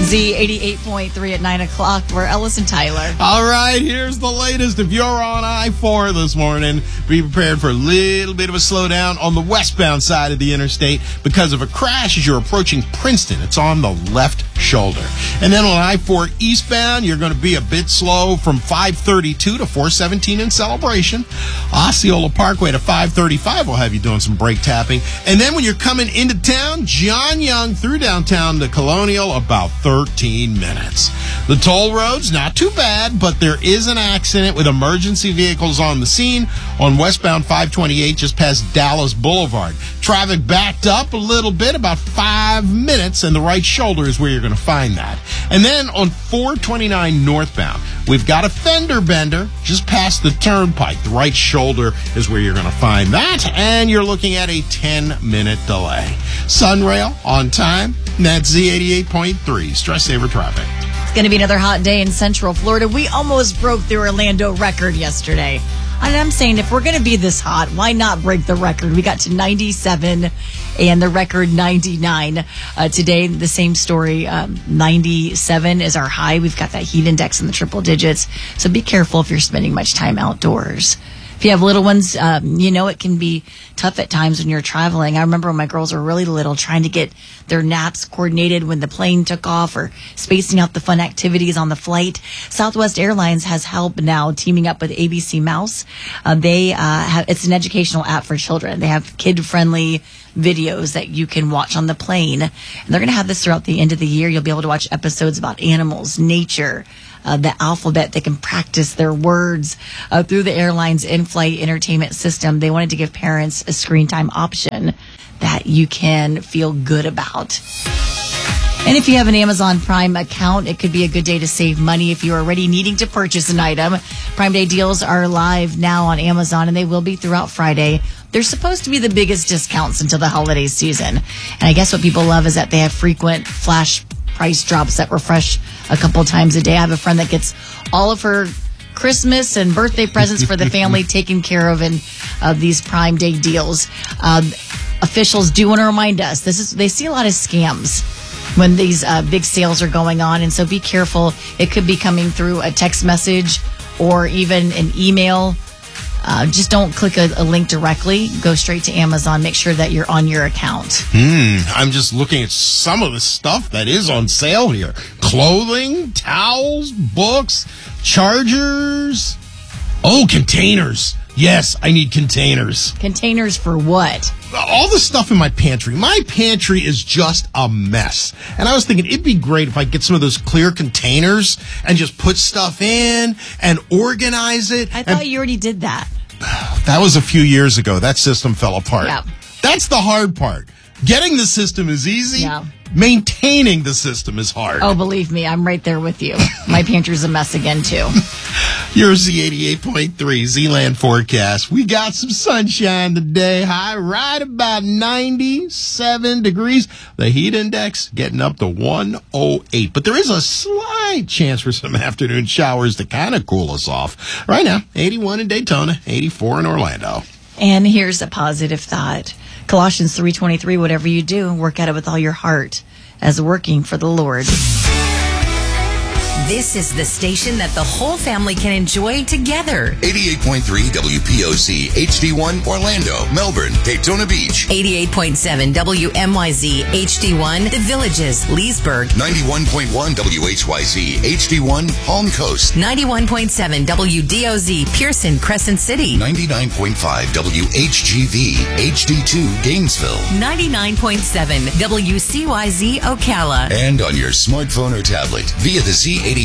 Z88.3 at 9 o'clock. We're Ellis and Tyler. All right, here's the latest. If you're on I-4 this morning, be prepared for a little bit of a slowdown on the westbound side of the interstate because of a crash as you're approaching Princeton. It's on the left shoulder. And then on I-4 eastbound, you're going to be a bit slow from 532 to 417 in Celebration. Osceola Parkway to 535 will have you doing some brake tapping. And then when you're coming into town, John Young through downtown to Colonial, about 13 minutes. The toll roads, not too bad, but there is an accident with emergency vehicles on the scene on westbound 528 just past Dallas Boulevard. Traffic backed up a little bit, about 5 minutes, and the right shoulder is where you're going to find that. And then on 429 northbound, we've got a fender bender just past the turnpike. The right shoulder is where you're going to find that, and you're looking at a 10-minute delay. Sunrail on time, and that's Z88.3, Stress Saver Traffic. It's going to be another hot day in Central Florida. We almost broke the Orlando record yesterday. And I'm saying if we're going to be this hot, why not break the record? We got to 97 and the record 99. Today, the same story, 97 is our high. We've got that heat index in the triple digits. So be careful if you're spending much time outdoors. If you have little ones, it can be tough at times when you're traveling. I remember when my girls were really little trying to get their naps coordinated when the plane took off or spacing out the fun activities on the flight. Southwest Airlines has help now teaming up with ABC Mouse. It's an educational app for children. They have kid-friendly videos that you can watch on the plane. And they're going to have this throughout the end of the year. You'll be able to watch episodes about animals, nature, the alphabet. They can practice their words through the airline's in-flight entertainment system. They wanted to give parents a screen time option that you can feel good about. And if you have an Amazon Prime account, it could be a good day to save money if you're already needing to purchase an item. Prime Day deals are live now on Amazon, and they will be throughout Friday. They're supposed to be the biggest discounts until the holiday season. And I guess what people love is that they have frequent flash price drops that refresh a couple times a day. I have a friend that gets all of her Christmas and birthday presents for the family taken care of in these Prime Day deals. Officials do want to remind us, they see a lot of scams when these big sales are going on, and so be careful. It could be coming through a text message or even an email. Just don't click a link directly. Go straight to Amazon. Make sure that you're on your account. I'm just looking at some of the stuff that is on sale here. Clothing, towels, books, chargers. Oh, containers. Yes, I need containers. Containers for what? All the stuff in my pantry. My pantry is just a mess. And I was thinking it'd be great if I get some of those clear containers and just put stuff in and organize it. I thought you already did that. That was a few years ago. That system fell apart. Yeah. That's the hard part. Getting the system is easy. Yeah. Maintaining the system is hard. Oh, believe me, I'm right there with you. My pantry's a mess again, too. Your Z88.3 Z-Land forecast. We got some sunshine today. High right about 97 degrees. The heat index getting up to 108. But there is a slight chance for some afternoon showers to kind of cool us off. Right now, 81 in Daytona, 84 in Orlando. And here's a positive thought. Colossians 3:23, whatever you do, work at it with all your heart as working for the Lord. This is the station that the whole family can enjoy together. 88.3 WPOC, HD1, Orlando, Melbourne, Daytona Beach. 88.7 WMYZ, HD1, The Villages, Leesburg. 91.1 WHYZ, HD1, Palm Coast. 91.7 WDOZ, Pearson, Crescent City. 99.5 WHGV, HD2, Gainesville. 99.7 WCYZ, Ocala. And on your smartphone or tablet via the Z88